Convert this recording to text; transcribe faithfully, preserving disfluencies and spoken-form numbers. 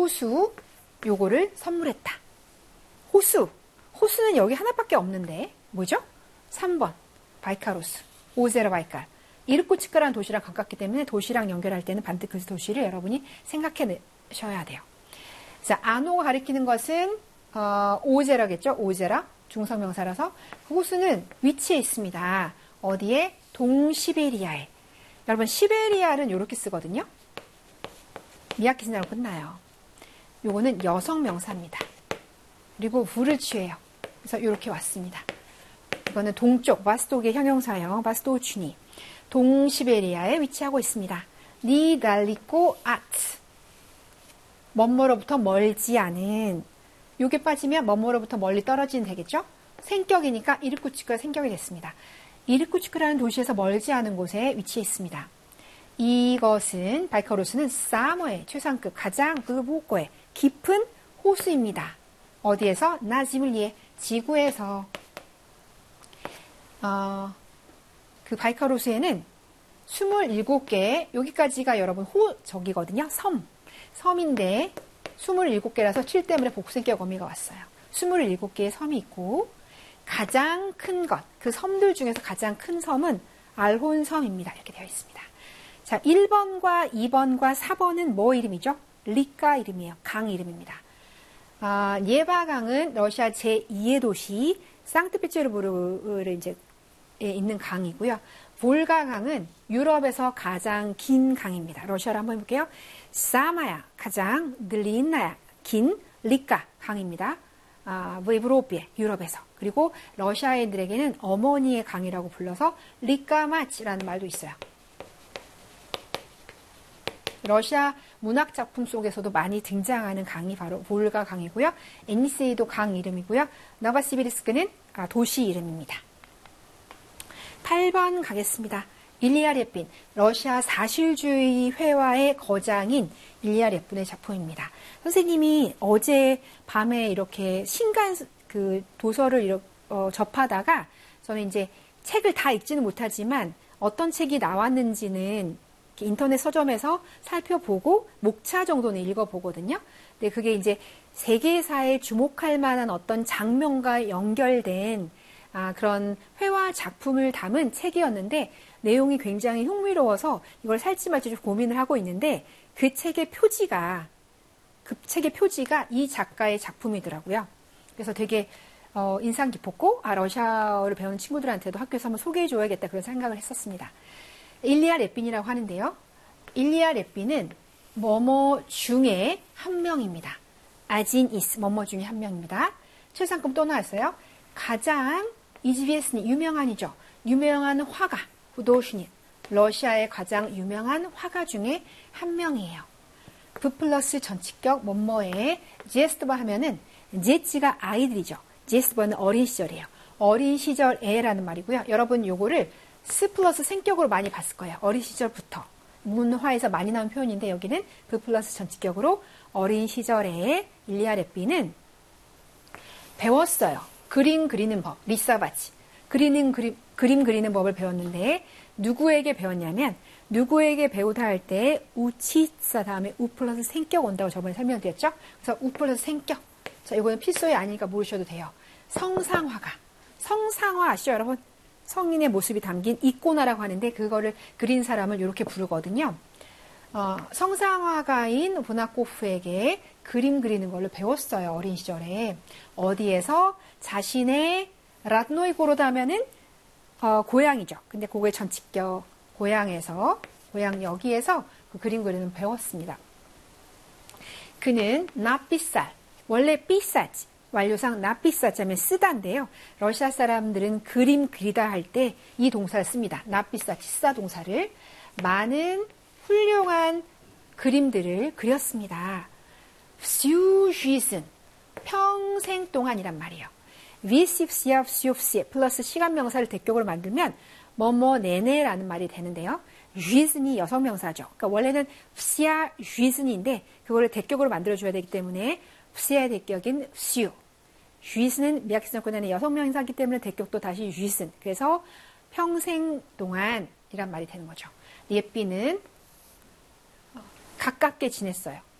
호수 요거를 선물했다. 호수. 호수는 여기 하나밖에 없는데 뭐죠? 삼 번 바이카로스. 오제라 바이칼. 이르쿠츠크라는 도시랑 가깝기 때문에 도시랑 연결할 때는 반드시 그 도시를 여러분이 생각해내셔야 돼요. 자, 아노가 가리키는 것은 어, 오제라겠죠? 오제라. 중성명사라서 그 호수는 위치에 있습니다. 어디에? 동시베리아에. 여러분 시베리아는 이렇게 쓰거든요. 미야키신나로 끝나요. 요거는 여성명사입니다. 그리고 부를 취해요. 그래서 이렇게 왔습니다. 이거는 동쪽, 바스톡의 형용사형, 바스토추니. 동시베리아에 위치하고 있습니다. 니달리코 아트. 뭐뭐로부터 멀지 않은. 요게 빠지면 뭐뭐로부터 멀리 떨어지는 되겠죠? 생격이니까 이르쿠츠크가 생격이 됐습니다. 이르쿠츠크라는 도시에서 멀지 않은 곳에 위치해 있습니다. 이것은 바이카로스는 사머의 최상급 가장 극복고의 깊은 호수입니다. 어디에서? 나지물리에 지구에서. 어, 그 바이카로스에는 스물일곱 개의 여기까지가 여러분 호 저기거든요. 섬. 섬인데 스물일곱 개라서 칠 때문에 복수인격 어미가 왔어요. 스물일곱 개의 섬이 있고 가장 큰 것, 그 섬들 중에서 가장 큰 섬은 알혼섬입니다. 이렇게 되어 있습니다. 자, 일 번과 이 번과 사 번은 뭐 이름이죠? 리카 이름이에요. 강 이름입니다. 아, 예바강은 러시아 제이의 도시 상트페테르부르에 이제 있는 강이고요. 볼가강은 유럽에서 가장 긴 강입니다. 러시아로 한번 해볼게요. 사마야 가장 들리나야 긴 리카 강입니다. 아, 브이브로피에 유럽에서. 그리고 러시아인들에게는 어머니의 강이라고 불러서 리카마치라는 말도 있어요. 러시아 문학 작품 속에서도 많이 등장하는 강이 바로 볼가 강이고요. 에니세이도 강 이름이고요. 노바시비르스크는 아, 도시 이름입니다. 팔 번 가겠습니다. 일리아 렜빈, 러시아 사실주의 회화의 거장인 일리아 렜빈의 작품입니다. 선생님이 어제 밤에 이렇게 신간 그 도서를 이렇게, 어, 접하다가 저는 이제 책을 다 읽지는 못하지만 어떤 책이 나왔는지는 인터넷 서점에서 살펴보고 목차 정도는 읽어보거든요. 근데 그게 이제 세계사에 주목할 만한 어떤 장면과 연결된 아, 그런 회화 작품을 담은 책이었는데 내용이 굉장히 흥미로워서 이걸 살지 말지 좀 고민을 하고 있는데 그 책의 표지가 그 책의 표지가 이 작가의 작품이더라고요. 그래서 되게 어, 인상 깊었고 아, 러시아어를 배우는 친구들한테도 학교에서 한번 소개해줘야겠다 그런 생각을 했었습니다. 일리아 렜빈이라고 하는데요. 일리아 렜빈은 뭐뭐 중에 한 명입니다. 아진 이스 뭐뭐 중에 한 명입니다. 최상급 또 나왔어요. 가장 이지비에스니 유명한이죠. 유명한 화가 후도슈니 러시아의 가장 유명한 화가 중에 한 명이에요. 브 플러스 전치격 뭐뭐에 제스트바 하면은 제치가 아이들이죠. 제스트바는 어린 시절이에요. 어린 시절에라는 말이고요. 여러분 요거를 스 플러스 생격으로 많이 봤을 거예요. 어린 시절부터. 문화에서 많이 나온 표현인데 여기는 브 플러스 전치격으로 어린 시절에 일리아 렜빈은 배웠어요. 그림 그리는 법, 리사바치. 그리는 그림, 그림 그리는 법을 배웠는데 누구에게 배웠냐면 누구에게 배우다 할 때 우치사 다음에 우 플러스 생격 온다고 저번에 설명드렸죠. 그래서 우 플러스 생격. 자, 이거는 필수에 아니니까 모르셔도 돼요. 성상화가. 성상화 아시죠, 여러분? 성인의 모습이 담긴 이꼬나라고 하는데 그거를 그린 사람을 이렇게 부르거든요. 어, 성상화가인 보나코프에게 그림 그리는 걸로 배웠어요. 어린 시절에. 어디에서? 자신의 라트노이고로다 하면은 어, 고향이죠. 근데 그거의 전치격 고향에서 고향 여기에서 그 그림 그리는 배웠습니다. 그는 나피살 원래 삐싸지 완료상 나피싸자면 쓰다인데요. 러시아 사람들은 그림 그리다 할 때 이 동사를 씁니다. 나피싸지 쓰다 동사를 많은 훌륭한 그림들을 그렸습니다. 슈쥐슨 평생 동안이란 말이에요. 위십시아 슈프시 플러스 시간 명사를 대격으로 만들면 뭐뭐 내내라는 말이 되는데요. 쥐슨이 여성 명사죠. 그러니까 원래는 시아 쥐슨인데 그거를 대격으로 만들어줘야 되기 때문에 시아의 대격인 슈. 쥐슨은 미야키스노코나는 여성 명사이기 때문에 대격도 다시 쥐슨. 그래서 평생 동안이란 말이 되는 거죠. 렜빈은 가깝게 지냈어요.